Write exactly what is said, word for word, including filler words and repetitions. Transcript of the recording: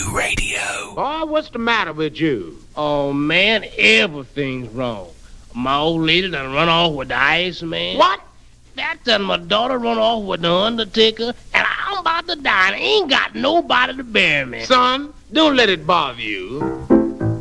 Radio. Boy, what's the matter with you? Oh, man, everything's wrong. My old lady done run off with the Iceman. What? That done my daughter run off with the Undertaker, and I'm about to die, and I ain't got nobody to bury me. Son, don't let it bother you.